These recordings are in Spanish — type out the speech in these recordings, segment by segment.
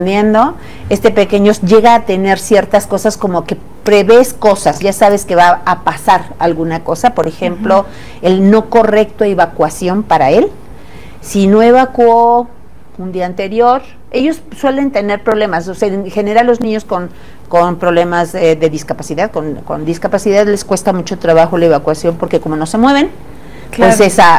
este pequeño llega a tener ciertas cosas como que prevés cosas, ya sabes que va a pasar alguna cosa, por ejemplo, el no correcto evacuación para él. Si no evacuó un día anterior, ellos suelen tener problemas, o sea, en general los niños con problemas de discapacidad, con discapacidad les cuesta mucho trabajo la evacuación porque como no se mueven, claro,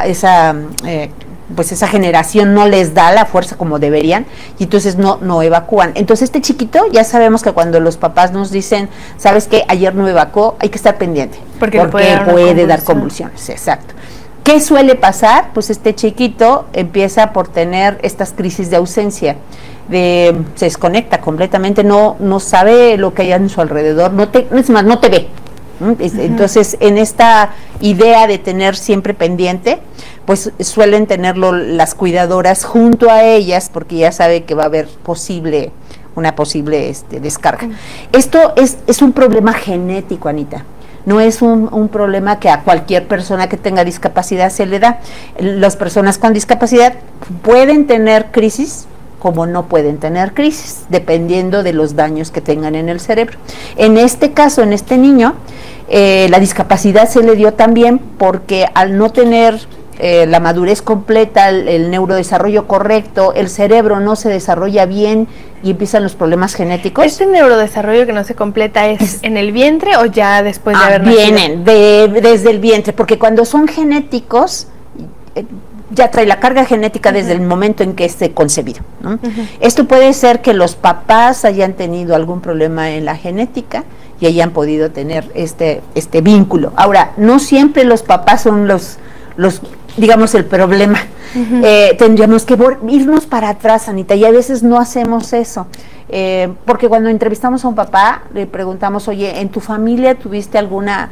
pues esa generación no les da la fuerza como deberían y entonces no evacúan. Entonces este chiquito ya sabemos que cuando los papás nos dicen, sabes que ayer no evacuó, hay que estar pendiente porque puede dar convulsiones, exacto. ¿Qué suele pasar? Pues este chiquito empieza por tener estas crisis de ausencia, se desconecta completamente, no sabe lo que hay en su alrededor, es más, no te ve. Entonces, en esta idea de tener siempre pendiente, pues suelen tenerlo las cuidadoras junto a ellas, porque ya sabe que va a haber una posible descarga. Esto es un problema genético, Anita. No es un problema que a cualquier persona que tenga discapacidad se le da. Las personas con discapacidad pueden tener crisis, como no pueden tener crisis, dependiendo de los daños que tengan en el cerebro. En este caso, en este niño, la discapacidad se le dio también porque al no tener la madurez completa, el neurodesarrollo correcto, el cerebro no se desarrolla bien y empiezan los problemas genéticos. ¿Este neurodesarrollo que no se completa es en el vientre o ya después de haber nacido? Vienen desde el vientre, porque cuando son genéticos ya trae la carga genética desde el momento en que esté concebido, ¿no? Esto puede ser que los papás hayan tenido algún problema en la genética y hayan podido tener este vínculo. Ahora, no siempre los papás son los digamos, el problema. Tendríamos que irnos para atrás, Anita, y a veces no hacemos eso. Porque cuando entrevistamos a un papá, le preguntamos, oye, ¿en tu familia tuviste alguna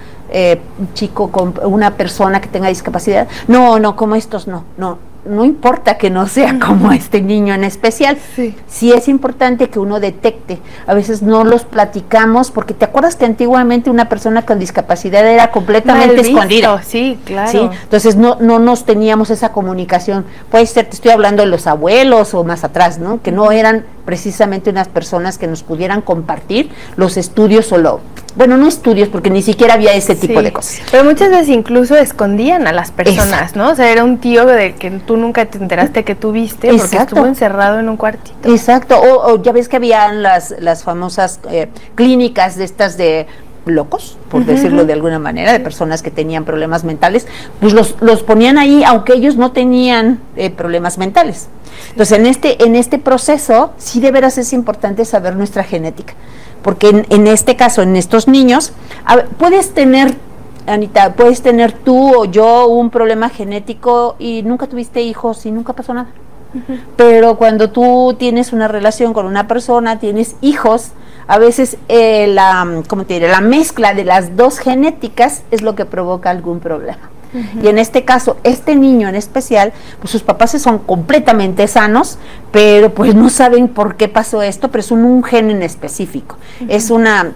una persona que tenga discapacidad? No, como estos no importa que no sea como este niño en especial. Sí es importante que uno detecte. A veces no los platicamos, porque te acuerdas que antiguamente una persona con discapacidad era completamente escondida. Sí, claro. ¿Sí? Entonces no nos teníamos esa comunicación. Puede ser, te estoy hablando de los abuelos o más atrás, ¿no? Que no eran precisamente unas personas que nos pudieran compartir los estudios no estudios, porque ni siquiera había ese tipo de cosas. Pero muchas veces incluso escondían a las personas, ¿no? O sea, era un tío de que tú nunca te enteraste que tuviste porque estuvo encerrado en un cuartito. Exacto, o ya ves que habían las famosas clínicas de estas de locos, por decirlo de alguna manera, de personas que tenían problemas mentales, pues los ponían ahí, aunque ellos no tenían problemas mentales. Entonces, en este proceso, sí de veras es importante saber nuestra genética, porque en este caso, en estos niños, puedes tener, Anita, puedes tener tú o yo un problema genético y nunca tuviste hijos y nunca pasó nada. Pero cuando tú tienes una relación con una persona, tienes hijos, a veces la mezcla de las dos genéticas es lo que provoca algún problema. Y en este caso, este niño en especial, pues sus papás son completamente sanos, pero pues no saben por qué pasó esto, pero es un gen en específico. Es una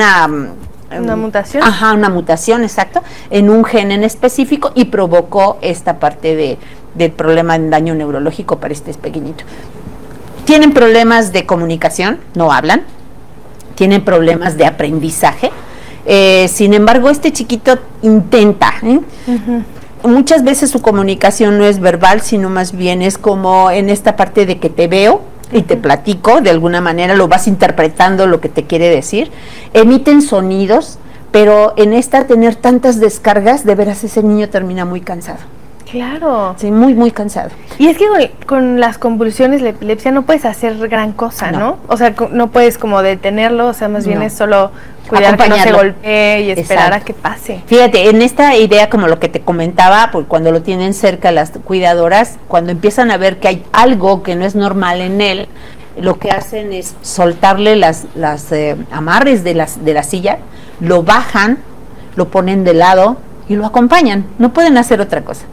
mutación. Ajá, una mutación, exacto, en un gen en específico y provocó esta parte del problema de daño neurológico para este pequeñito. Tienen problemas de comunicación, no hablan, tienen problemas de aprendizaje. Sin embargo, este chiquito intenta. Muchas veces su comunicación no es verbal, sino más bien es como en esta parte de que te veo y te platico, de alguna manera lo vas interpretando lo que te quiere decir. Emiten sonidos, pero en tener tantas descargas, de veras ese niño termina muy cansado. Claro. Sí, muy, muy cansado. Y es que con las convulsiones, la epilepsia, no puedes hacer gran cosa, ¿no? O sea, no puedes como detenerlo, o sea, más bien es solo cuidar que no se golpee y esperar a que pase. Fíjate, en esta idea, como lo que te comentaba, pues cuando lo tienen cerca las cuidadoras, cuando empiezan a ver que hay algo que no es normal en él, lo que hacen es soltarle las amarres de la silla, lo bajan, lo ponen de lado y lo acompañan. No pueden hacer otra cosa.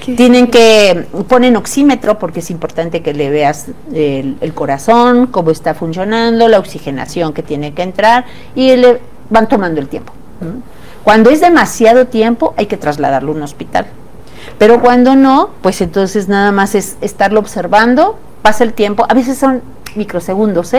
Ponen oxímetro, porque es importante que le veas el corazón, cómo está funcionando, la oxigenación que tiene que entrar, y le van tomando el tiempo. Cuando es demasiado tiempo, hay que trasladarlo a un hospital. Pero cuando no, pues entonces nada más es estarlo observando, pasa el tiempo. A veces son microsegundos,